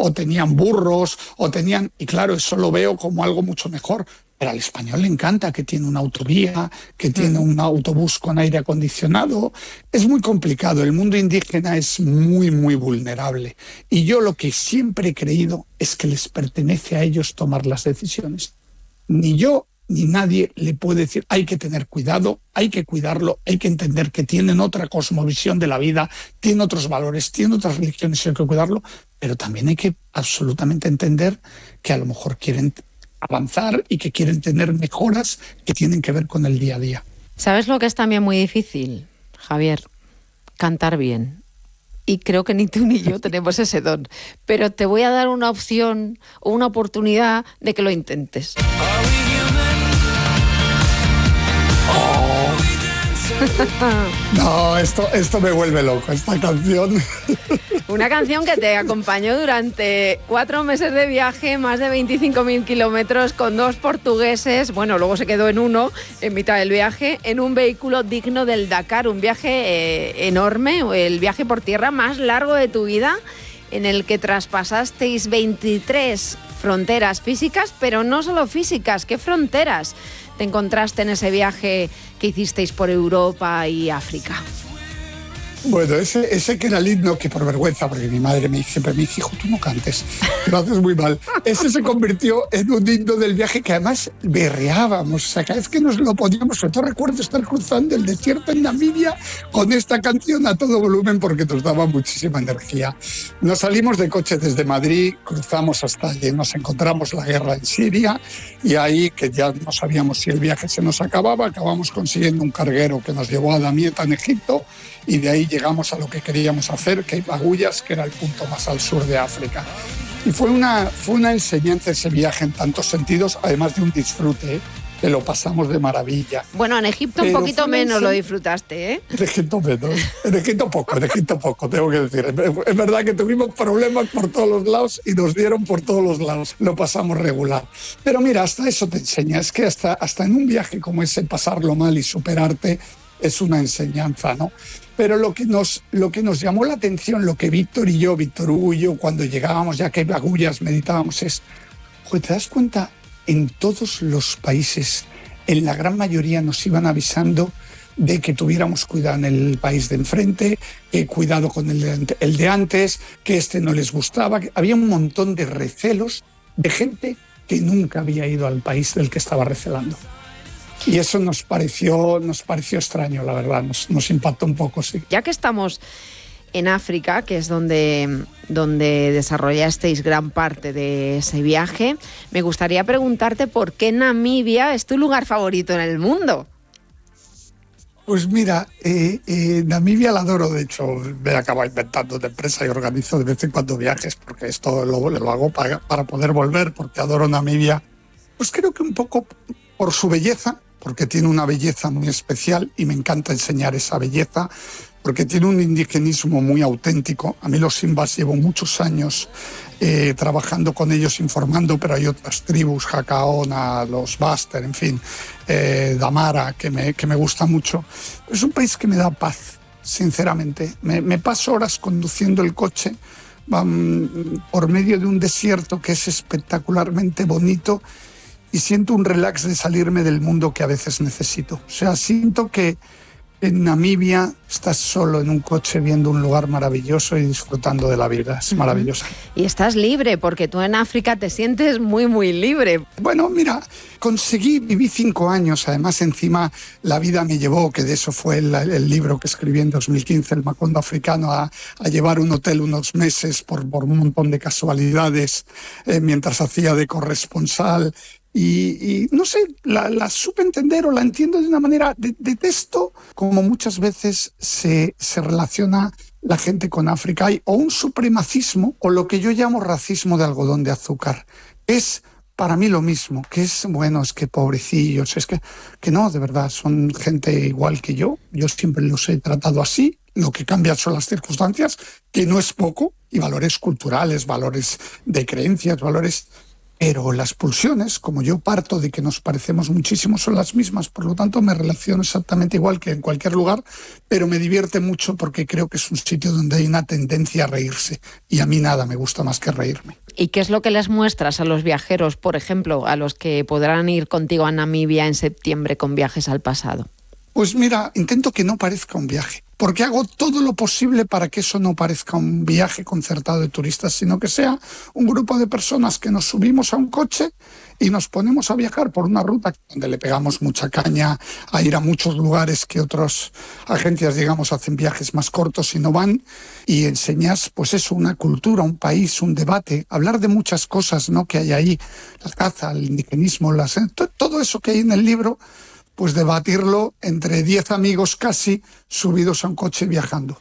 o tenían burros, y claro, eso lo veo como algo mucho mejor. Pero al español le encanta que tiene una autovía, que tiene un autobús con aire acondicionado. Es muy complicado. El mundo indígena es muy, muy vulnerable. Y yo lo que siempre he creído es que les pertenece a ellos tomar las decisiones. Ni yo ni nadie le puede decir, hay que tener cuidado, hay que cuidarlo, hay que entender que tienen otra cosmovisión de la vida, tienen otros valores, tienen otras religiones y hay que cuidarlo, pero también hay que absolutamente entender que a lo mejor quieren avanzar y que quieren tener mejoras que tienen que ver con el día a día. ¿Sabes lo que es también muy difícil, Javier? Cantar bien. Y creo que ni tú ni yo tenemos ese don. Pero te voy a dar una opción o una oportunidad de que lo intentes. No, esto me vuelve loco, esta canción. Una canción que te acompañó durante 4 meses de viaje, más de 25.000 kilómetros, con 2 portugueses, bueno, luego se quedó en uno, en mitad del viaje, en un vehículo digno del Dakar, un viaje enorme, el viaje por tierra más largo de tu vida, en el que traspasasteis 23 fronteras físicas, pero no solo físicas, ¿qué fronteras te encontraste en ese viaje que hicisteis por Europa y África? Bueno, ese que era el himno, que por vergüenza, porque mi madre siempre me dice, hijo, tú no cantes, lo haces muy mal. Ese se convirtió en un himno del viaje que además berreábamos. O sea, cada vez que nos lo poníamos, sobre todo recuerdo estar cruzando el desierto en Namibia con esta canción a todo volumen porque nos daba muchísima energía. Nos salimos de coche desde Madrid, cruzamos hasta allí, nos encontramos la guerra en Siria y ahí, que ya no sabíamos si el viaje se nos acababa, acabamos consiguiendo un carguero que nos llevó a Damietta en Egipto y de ahí llegamos a lo que queríamos hacer, que es Agulhas, que era el punto más al sur de África. Y fue una enseñanza ese viaje en tantos sentidos, además de un disfrute, que lo pasamos de maravilla. Bueno, en Egipto un poquito menos lo disfrutaste, ¿eh? En Egipto menos, en Egipto poco, tengo que decir. Es verdad que tuvimos problemas por todos los lados y nos dieron por todos los lados. Lo pasamos regular. Pero mira, hasta eso te enseña. Es que hasta en un viaje como ese, pasarlo mal y superarte es una enseñanza, ¿no? Pero lo que nos llamó la atención, lo que Víctor Hugo y yo, cuando llegábamos, ya que Agulhas meditábamos, es, joder, ¿te das cuenta? En todos los países, en la gran mayoría nos iban avisando de que tuviéramos cuidado en el país de enfrente, cuidado con el de antes, que este no les gustaba. Había un montón de recelos de gente que nunca había ido al país del que estaba recelando. Y eso nos pareció extraño, la verdad, nos impactó un poco, sí. Ya que estamos en África, que es donde desarrollasteis gran parte de ese viaje, me gustaría preguntarte por qué Namibia es tu lugar favorito en el mundo. Pues mira, Namibia la adoro, de hecho me acabo inventando de empresa y organizo de vez en cuando viajes, porque esto lo hago para poder volver, porque adoro Namibia. Pues creo que un poco por su belleza, porque tiene una belleza muy especial y me encanta enseñar esa belleza, porque tiene un indigenismo muy auténtico. A mí los Simbas llevo muchos años trabajando con ellos, informando, pero hay otras tribus, Jacaona, los Baster, en fin, Damara, que me gusta mucho. Es un país que me da paz, sinceramente. Me paso horas conduciendo el coche por medio de un desierto que es espectacularmente bonito y siento un relax de salirme del mundo que a veces necesito. O sea, siento que en Namibia estás solo en un coche viendo un lugar maravilloso y disfrutando de la vida. Es maravilloso. Y estás libre, porque tú en África te sientes muy, muy libre. Bueno, mira, viví 5 años. Además, encima, la vida me llevó, que de eso fue el libro que escribí en 2015, El Macondo Africano, a llevar un hotel unos meses por un montón de casualidades, mientras hacía de corresponsal. Y no sé, la supe entender o la entiendo de una manera. Detesto como muchas veces se relaciona la gente con África. Hay o un supremacismo o lo que yo llamo racismo de algodón de azúcar. Es para mí lo mismo, que es, bueno, es que pobrecillos, es que no, de verdad, son gente igual que yo siempre los he tratado así. Lo que cambia son las circunstancias, que no es poco, y valores culturales, valores de creencias, valores Pero las pulsiones, como yo parto de que nos parecemos muchísimo, son las mismas. Por lo tanto, me relaciono exactamente igual que en cualquier lugar, pero me divierte mucho porque creo que es un sitio donde hay una tendencia a reírse. Y a mí nada me gusta más que reírme. ¿Y qué es lo que les muestras a los viajeros, por ejemplo, a los que podrán ir contigo a Namibia en septiembre con Viajes al Pasado? Pues mira, intento que no parezca un viaje, porque hago todo lo posible para que eso no parezca un viaje concertado de turistas, sino que sea un grupo de personas que nos subimos a un coche y nos ponemos a viajar por una ruta donde le pegamos mucha caña a ir a muchos lugares que otras agencias, digamos, hacen viajes más cortos y no van, y enseñas, pues eso, una cultura, un país, un debate, hablar de muchas cosas, ¿no?, que hay ahí, la caza, el indigenismo, todo eso que hay en el libro, pues debatirlo entre 10 amigos casi subidos a un coche viajando.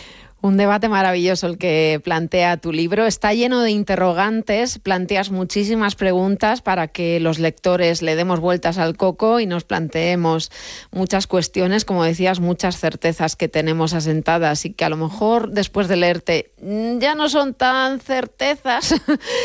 Un debate maravilloso el que plantea tu libro. Está lleno de interrogantes, planteas muchísimas preguntas para que los lectores le demos vueltas al coco y nos planteemos muchas cuestiones, como decías, muchas certezas que tenemos asentadas y que a lo mejor después de leerte ya no son tan certezas.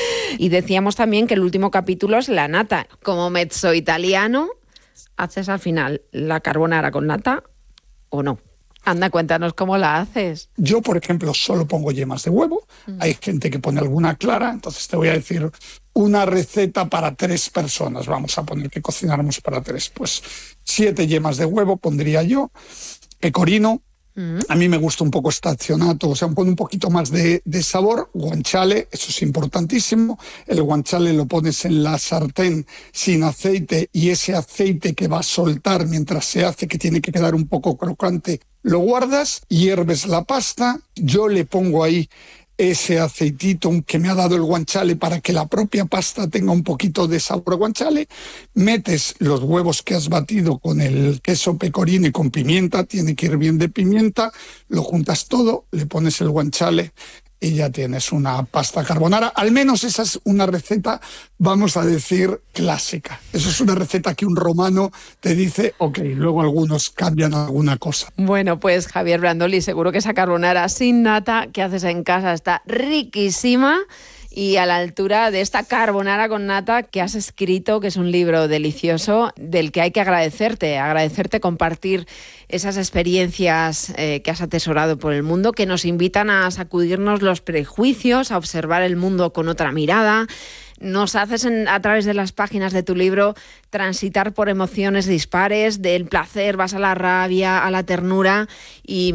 Y decíamos también que el último capítulo es la nata. Como mezzo italiano, ¿haces al final la carbonara con nata o no? Anda, cuéntanos cómo la haces. Yo, por ejemplo, solo pongo yemas de huevo. Hay gente que pone alguna clara, entonces te voy a decir una receta para 3 personas. Vamos a poner que cocináramos para 3. Pues 7 yemas de huevo pondría yo. Pecorino. A mí me gusta un poco staccionato, o sea, pone un poquito más de sabor. Guanciale, eso es importantísimo. El guanciale lo pones en la sartén sin aceite y ese aceite que va a soltar mientras se hace, que tiene que quedar un poco crocante, lo guardas, hierves la pasta. Yo le pongo ahí ese aceitito que me ha dado el guanciale para que la propia pasta tenga un poquito de sabor guanciale. Metes los huevos que has batido con el queso pecorino y con pimienta, tiene que ir bien de pimienta, lo juntas todo, le pones el guanciale y ya tienes una pasta carbonara. Al menos esa es una receta, vamos a decir, clásica. Eso es una receta que un romano te dice, ok, luego algunos cambian alguna cosa. Bueno, pues Javier Brandoli, seguro que esa carbonara sin nata que haces en casa está riquísima y a la altura de esta carbonara con nata que has escrito, que es un libro delicioso, del que hay que agradecerte compartir esas experiencias que has atesorado por el mundo, que nos invitan a sacudirnos los prejuicios, a observar el mundo con otra mirada. Nos haces a través de las páginas de tu libro transitar por emociones dispares, del placer vas a la rabia, a la ternura y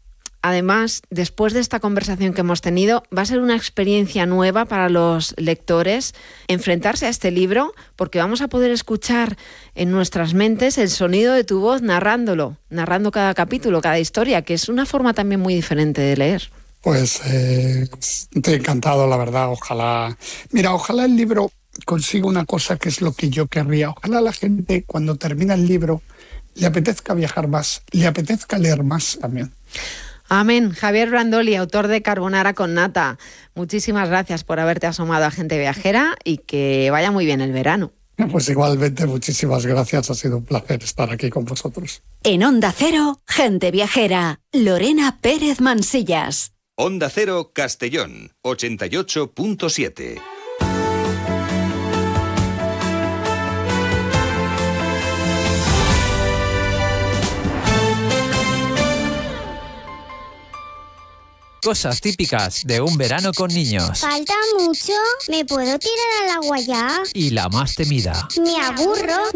además, después de esta conversación que hemos tenido, va a ser una experiencia nueva para los lectores enfrentarse a este libro, porque vamos a poder escuchar en nuestras mentes el sonido de tu voz narrando cada capítulo, cada historia, que es una forma también muy diferente de leer. Pues estoy encantado, la verdad. Ojalá el libro consiga una cosa que es lo que yo querría. Ojalá la gente, cuando termina el libro, le apetezca viajar más, le apetezca leer más también. Amén. Javier Brandoli, autor de Carbonara con nata. Muchísimas gracias por haberte asomado a Gente Viajera y que vaya muy bien el verano. Pues igualmente, muchísimas gracias. Ha sido un placer estar aquí con vosotros. En Onda Cero, Gente Viajera. Lorena Pérez Mansillas. Onda Cero Castellón, 88.7. Cosas típicas de un verano con niños. ¿Falta mucho? ¿Me puedo tirar al agua ya? Y la más temida. Me aburro.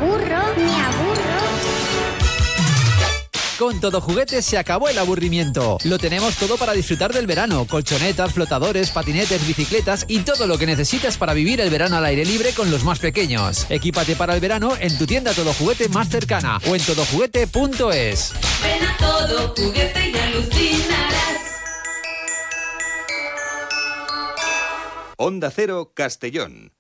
Con Todo Juguetes se acabó el aburrimiento. Lo tenemos todo para disfrutar del verano. Colchonetas, flotadores, patinetes, bicicletas y todo lo que necesitas para vivir el verano al aire libre con los más pequeños. Equípate para el verano en tu tienda Todo Juguete más cercana o en todojuguete.es. Ven a Todo Juguete y alucinarás. Onda Cero Castellón,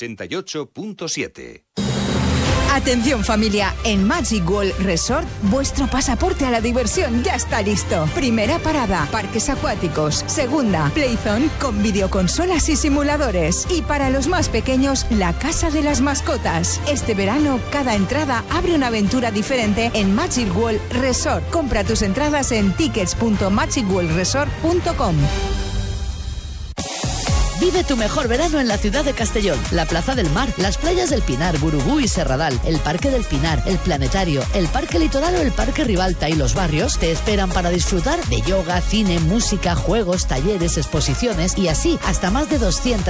88.7. Atención familia, en Magic World Resort, vuestro pasaporte a la diversión ya está listo. Primera parada, parques acuáticos. Segunda, Playzone con videoconsolas y simuladores. Y para los más pequeños, la casa de las mascotas. Este verano, cada entrada abre una aventura diferente en Magic World Resort. Compra tus entradas en tickets.magicworldresort.com. Vive tu mejor verano en la ciudad de Castellón. La Plaza del Mar, las playas del Pinar, Gurugú y Serradal, el Parque del Pinar, el Planetario, el Parque Litoral o el Parque Ribalta y los barrios te esperan para disfrutar de yoga, cine, música, juegos, talleres, exposiciones y así hasta más de 200